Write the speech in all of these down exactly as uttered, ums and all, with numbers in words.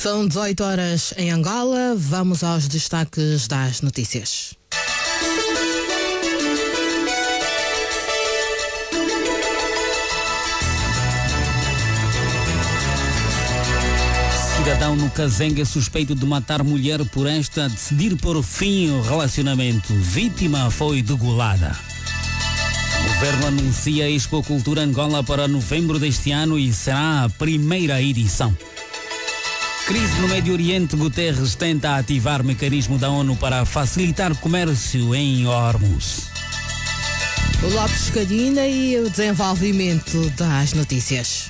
São dezoito horas em Angola. Vamos aos destaques das notícias. Cidadão no Kazenga suspeito de matar mulher por esta decidir por fim o relacionamento. Vítima foi degolada. O governo anuncia a Expo Cultura Angola para novembro deste ano e será a primeira edição. Crise no Médio Oriente. Guterres tenta ativar mecanismo da ONU para facilitar comércio em Hormuz. O Lopes Calhina e o desenvolvimento das notícias.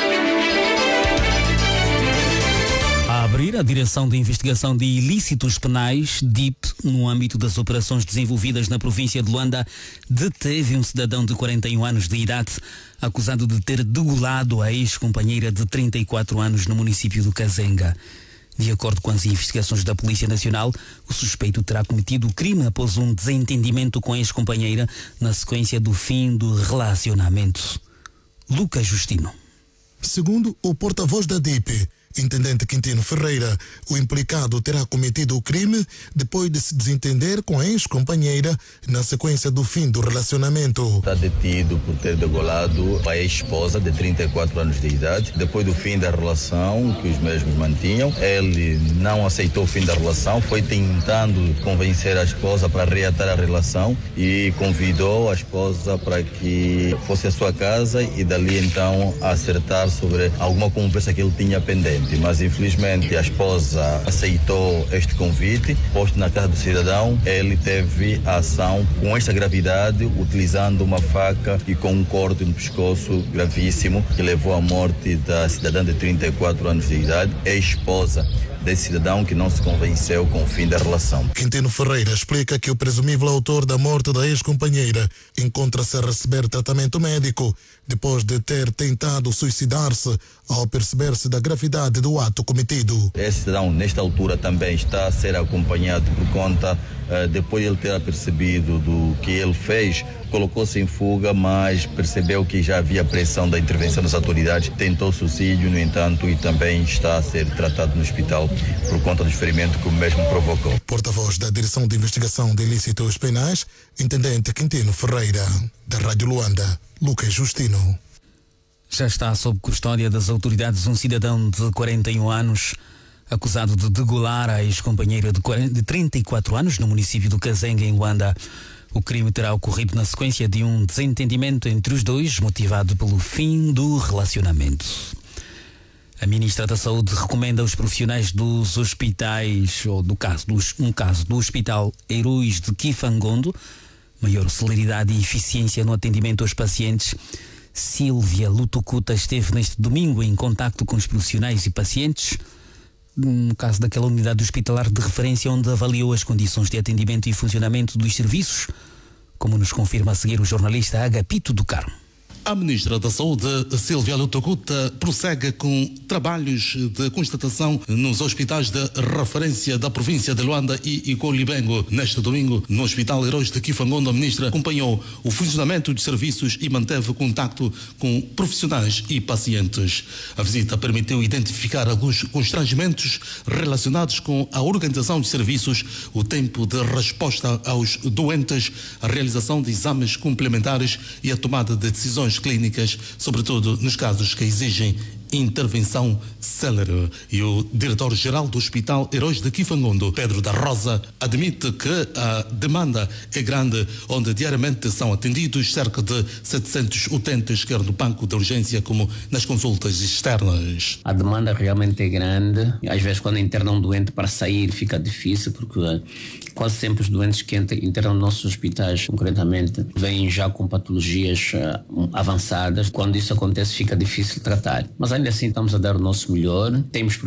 A abrir a Direção de Investigação de Ilícitos Penais, D I P, no âmbito das operações desenvolvidas na província de Luanda, deteve um cidadão de quarenta e um anos de idade, acusado de ter degolado a ex-companheira de trinta e quatro anos no município do Kazenga. De acordo com as investigações da Polícia Nacional, o suspeito terá cometido o crime após um desentendimento com a ex-companheira na sequência do fim do relacionamento. Lucas Justino. Segundo o porta-voz da D I P, Intendente Quintino Ferreira, o implicado terá cometido o crime depois de se desentender com a ex-companheira na sequência do fim do relacionamento. Está detido por ter degolado a ex-esposa de trinta e quatro anos de idade. Depois do fim da relação que os mesmos mantinham, ele não aceitou o fim da relação, foi tentando convencer a esposa para reatar a relação e convidou a esposa para que fosse à sua casa e dali então acertar sobre alguma conversa que ele tinha pendente. Mas infelizmente a esposa aceitou este convite, posto na casa do cidadão. Ele teve a ação com esta gravidade, utilizando uma faca e com um corte no pescoço gravíssimo, que levou à morte da cidadã de trinta e quatro anos de idade, ex-esposa desse cidadão que não se convenceu com o fim da relação. Quintino Ferreira explica que o presumível autor da morte da ex-companheira encontra-se a receber tratamento médico depois de ter tentado suicidar-se ao perceber-se da gravidade do ato cometido. Esse cidadão, nesta altura, também está a ser acompanhado por conta, uh, depois de ele ter percebido do que ele fez, colocou-se em fuga, mas percebeu que já havia pressão da intervenção das autoridades, tentou suicídio, no entanto, e também está a ser tratado no hospital por conta do ferimento que o mesmo provocou. Porta-voz da Direção de Investigação de Ilícitos Penais, Intendente Quintino Ferreira, da Rádio Luanda, Lucas Justino. Já está sob custódia das autoridades um cidadão de quarenta e um anos, acusado de degolar a ex-companheira de trinta e quatro anos no município do Kazenga, em Luanda. O crime terá ocorrido na sequência de um desentendimento entre os dois, motivado pelo fim do relacionamento. A Ministra da Saúde recomenda aos profissionais dos hospitais, ou do caso, dos, um caso do Hospital Heróis de Kifangondo, maior celeridade e eficiência no atendimento aos pacientes. Sílvia Lutucuta esteve neste domingo em contacto com os profissionais e pacientes, no caso daquela unidade hospitalar de referência onde avaliou as condições de atendimento e funcionamento dos serviços, como nos confirma a seguir o jornalista Agapito do Carmo. A Ministra da Saúde, Sílvia Lutucuta, prossegue com trabalhos de constatação nos hospitais de referência da província de Luanda e Icolibengo. Neste domingo, no Hospital Heróis de Kifangondo, a Ministra acompanhou o funcionamento dos serviços e manteve contacto com profissionais e pacientes. A visita permitiu identificar alguns constrangimentos relacionados com a organização dos serviços, o tempo de resposta aos doentes, a realização de exames complementares e a tomada de decisões clínicas, sobretudo nos casos que exigem intervenção célere. E o diretor-geral do Hospital Heróis de Kifangondo, Pedro da Rosa, admite que a demanda é grande, onde diariamente são atendidos cerca de setecentos utentes, quer no banco de urgência como nas consultas externas. A demanda realmente é grande. Às vezes, quando interna um doente para sair, fica difícil, porque quase sempre os doentes que internam nos nossos hospitais, concretamente, vêm já com patologias uh, avançadas. Quando isso acontece, fica difícil tratar. Mas ainda assim estamos a dar o nosso melhor. Temos